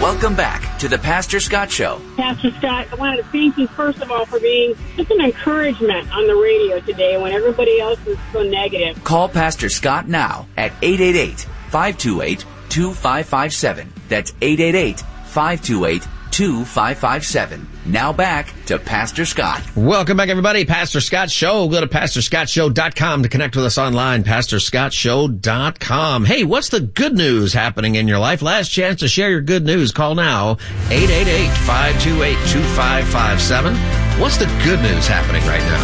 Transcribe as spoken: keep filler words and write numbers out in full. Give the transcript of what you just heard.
Welcome back to the Pastor Scott Show. Pastor Scott, I wanted to thank you, first of all, for being just an encouragement on the radio today when everybody else is so negative. Call Pastor Scott now at eight eight eight, five two eight, two five five seven. That's eight eight eight, five two eight, two five five seven. Now back to Pastor Scott. Welcome back, everybody. Pastor Scott Show. Go to pastor scott show dot com to connect with us online. pastor scott show dot com. Hey, what's the good news happening in your life? Last chance to share your good news. Call now. eight eight eight, five two eight, two five five seven. What's the good news happening right now?